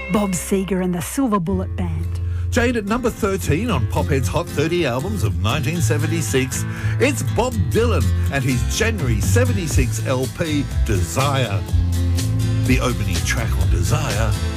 Bob Seger and the Silver Bullet Band. Jade, at number 13 on Pophead's Hot 30 albums of 1976, it's Bob Dylan and his January 76 LP, Desire. The opening track on Desire